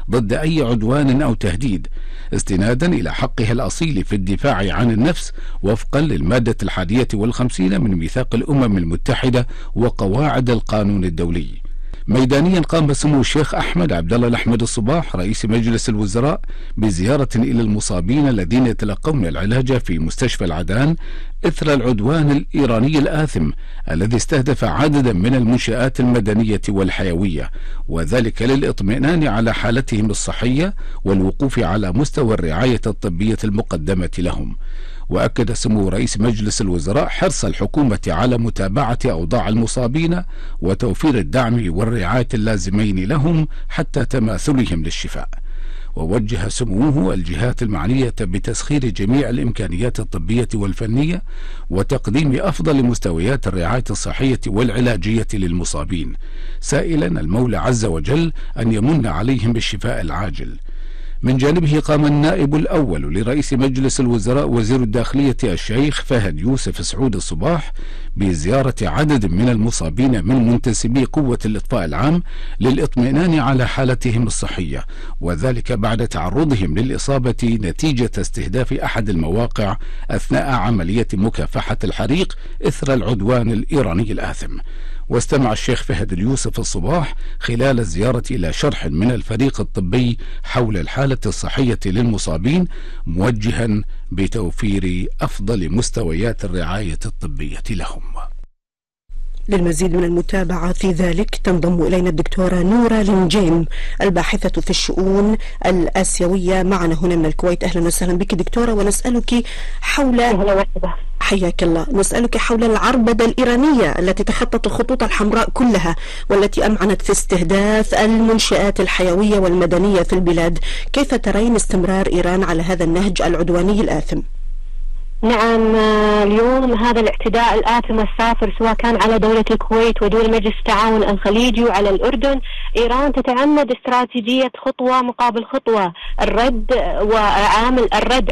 ضد أي عدوان أو تهديد، استنادا إلى حقها الأصيل في الدفاع عن النفس وفقا للمادة 51 من ميثاق الأمم المتحدة وقواعد القانون الدولي. ميدانيا قام سمو الشيخ أحمد عبد الله الأحمد الصباح رئيس مجلس الوزراء بزيارة إلى المصابين الذين يتلقون العلاج في مستشفى العدان إثر العدوان الإيراني الآثم الذي استهدف عددا من المنشآت المدنية والحيوية، وذلك للإطمئنان على حالتهم الصحية والوقوف على مستوى الرعاية الطبية المقدمة لهم. وأكد سمو رئيس مجلس الوزراء حرص الحكومة على متابعة أوضاع المصابين وتوفير الدعم والرعاية اللازمين لهم حتى تماثلهم للشفاء. ووجه سموه الجهات المعنية بتسخير جميع الإمكانيات الطبية والفنية وتقديم أفضل مستويات الرعاية الصحية والعلاجية للمصابين، سائلا المولى عز وجل أن يمن عليهم بالشفاء العاجل. من جانبه قام النائب الأول لرئيس مجلس الوزراء وزير الداخلية الشيخ فهد يوسف سعود الصباح بزيارة عدد من المصابين من منتسبي قوة الإطفاء العام للإطمئنان على حالتهم الصحية، وذلك بعد تعرضهم للإصابة نتيجة استهداف أحد المواقع أثناء عملية مكافحة الحريق إثر العدوان الإيراني الآثم. واستمع الشيخ فهد اليوسف الصباح خلال الزيارة إلى شرح من الفريق الطبي حول الحالة الصحية للمصابين، موجها بتوفير أفضل مستويات الرعاية الطبية لهم. للمزيد من المتابعة في ذلك تنضم إلينا الدكتورة نورة لنجيم الباحثة في الشؤون الآسيوية معنا هنا من الكويت. أهلا وسهلا بك دكتورة، ونسألك حول حياك الله، نسألك حول العربدة الإيرانية التي تخطت الخطوط الحمراء كلها والتي أمعنت في استهداف المنشآت الحيوية والمدنية في البلاد. كيف ترين استمرار إيران على هذا النهج العدواني الآثم؟ نعم، اليوم هذا الاعتداء الآثم والسافر سواء كان على دولة الكويت ودول مجلس التعاون الخليجي وعلى الأردن، إيران تتعمد استراتيجية خطوة مقابل خطوة، الرد وعامل الردع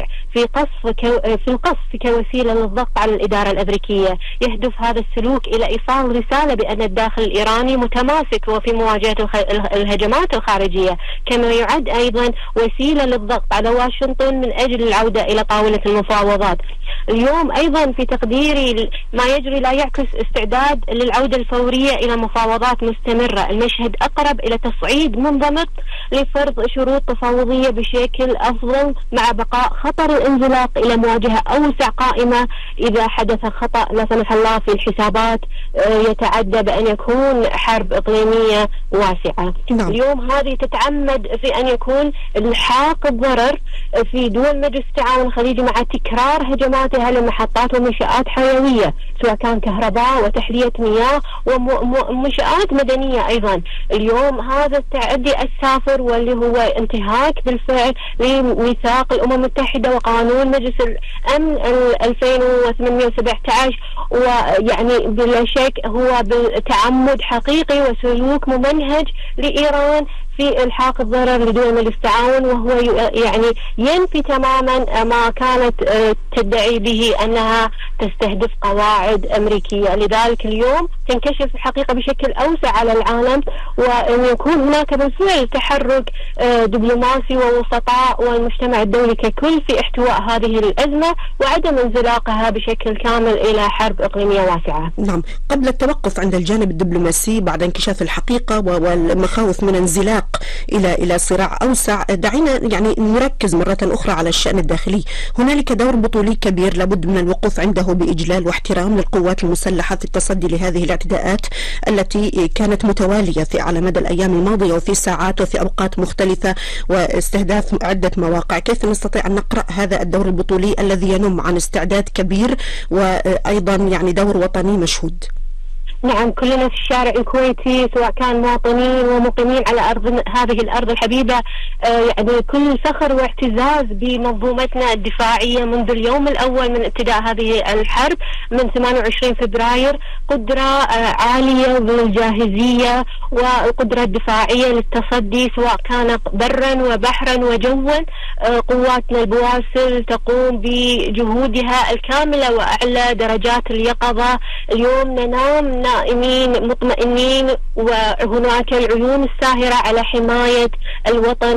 في القصف كوسيلة للضغط على الإدارة الأمريكية. يهدف هذا السلوك إلى إيصال رسالة بأن الداخل الإيراني متماسك وفي مواجهة الهجمات الخارجية، كما يعد أيضا وسيلة للضغط على واشنطن من أجل العودة إلى طاولة المفاوضات. اليوم أيضا في تقديري ما يجري لا يعكس استعداد للعودة الفورية إلى مفاوضات مستمرة. المشهد أقرب إلى تصعيد منضبط لفرض شروط تفاوضية بشكل أفضل مع بقاء خطر الانزلاق إلى مواجهة أوسع قائمة إذا حدث خطأ لا سمح الله في الحسابات يتعدى بأن يكون حرب إقليمية واسعة. اليوم هذه تتعمد في أن يكون الحاق الضرر في دول مجلس التعاون الخليجي مع تكرار هجماتها لمحطات ومنشآت حيوية سواء كان كهرباء وتحلية مياه ومنشآت مدنية أيضا. اليوم هذا التعدي السافر واللي هو انتهاك بالفعل لميثاق الأمم المتحدة وقانون مجلس الأمن 2817، ويعني بلا شك هو بتعمد حقيقي وسلوك ممنهج لإيران في إلحاق الضرر لدول مجلس التعاون، وهو يعني ينفي تماما ما كانت تدعي به أنها تستهدف قواعد أمريكية. لذلك اليوم تنكشف الحقيقة بشكل أوسع على العالم، وأن يكون هناك بالفعل تحرك دبلوماسي ووسطاء والمجتمع الدولي ككل في احتواء هذه الأزمة وعدم انزلاقها بشكل كامل إلى حرب إقليمية واسعة. نعم، قبل التوقف عند الجانب الدبلوماسي بعد انكشاف الحقيقة والمخاوف من انزلاق إلى صراع أوسع، دعينا يعني نركز مرة أخرى على الشأن الداخلي. هنالك دور بطولي كبير لابد من الوقوف عنده بإجلال واحترام للقوات المسلحة في التصدي لهذه الاعتداءات التي كانت متوالية على مدى الأيام الماضية وفي ساعات وفي أوقات مختلفة واستهداف عدة مواقع. كيف نستطيع أن نقرأ هذا الدور البطولي الذي ينم عن استعداد كبير وأيضا يعني دور وطني مشهود؟ نعم، كلنا في الشارع الكويتي سواء كان مواطنين ومقيمين على هذه الأرض الحبيبة يعني كل فخر واعتزاز بمنظومتنا الدفاعية منذ اليوم الأول من ابتداء هذه الحرب من 28 فبراير. قدرة عالية بالجاهزية والقدرة الدفاعية للتصدي سواء كان برا وبحرا وجوا. قواتنا البواسل تقوم بجهودها الكاملة وأعلى درجات اليقظة. اليوم ننام نائمين مطمئنين وهناك العيون الساهرة على حماية الوطن